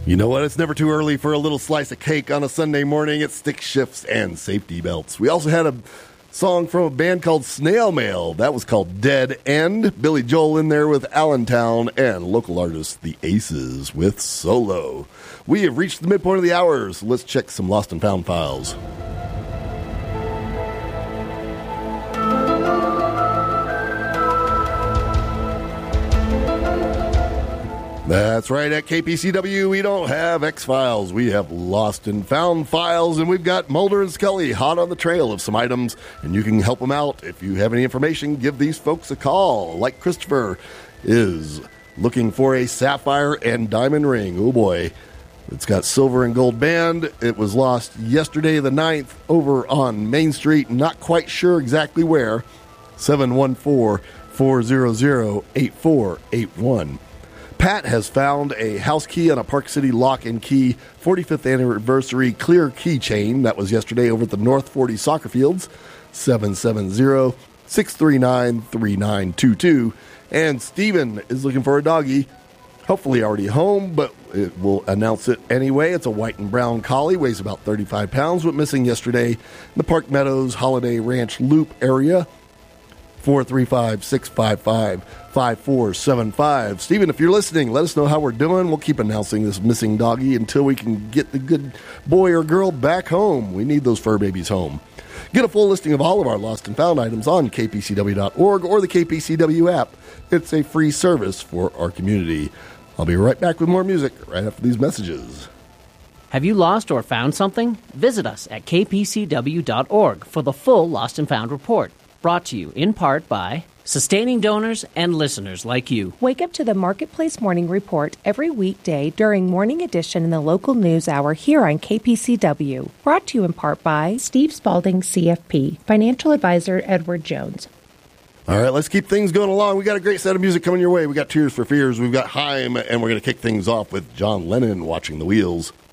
You know what? It's never too early for a little slice of cake on a Sunday morning. It's stick shifts and safety belts. We also had a song from a band called Snail Mail. That was called Dead End. Billy Joel in there with Allentown, and local artist The Aces with Solo. We have reached the midpoint of the hour, so let's check some Lost and Found files. That's right, at KPCW, we don't have X-Files. We have Lost and Found files, and we've got Mulder and Scully hot on the trail of some items, and you can help them out. If you have any information, give these folks a call. Like Christopher is looking for a sapphire and diamond ring. Oh, boy. It's got silver and gold band. It was lost yesterday, the 9th, over on Main Street. Not quite sure exactly where. 714-400-8481. Pat has found a house key on a Park City Lock and Key 45th anniversary clear keychain. That was yesterday over at the North 40 soccer fields. 770-639-3922. And Steven is looking for a doggy. Hopefully already home, but it will announce it anyway. It's a white and brown collie, weighs about 35 pounds, went missing yesterday in the Park Meadows Holiday Ranch Loop area. 435-655-5475. Stephen, if you're listening, let us know how we're doing. We'll keep announcing this missing doggy until we can get the good boy or girl back home. We need those fur babies home. Get a full listing of all of our lost and found items on kpcw.org or the KPCW app. It's a free service for our community. I'll be right back with more music right after these messages. Have you lost or found something? Visit us at kpcw.org for the full Lost and Found report. Brought to you in part by sustaining donors and listeners like you. Wake up to the Marketplace Morning Report every weekday during Morning Edition in the local news hour here on KPCW. Brought to you in part by Steve Spalding, CFP, Financial Advisor Edward Jones. All right, let's keep things going along. We got a great set of music coming your way. We got Tears for Fears, we've got Haim, and we're going to kick things off with John Lennon, Watching the Wheels.